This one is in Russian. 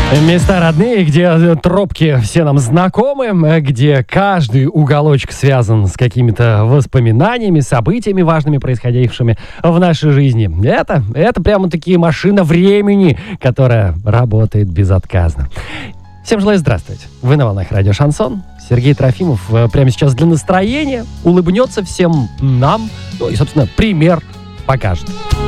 Места родные, где тропки все нам знакомы, где каждый уголочек связан с какими-то воспоминаниями, событиями важными, происходившими в нашей жизни. Это прямо-таки машина времени, которая работает безотказно. Всем желаю здравствовать. Вы на волнах радио Шансон. Сергей Трофимов прямо сейчас для настроения улыбнется всем нам, ну и, собственно, пример покажет.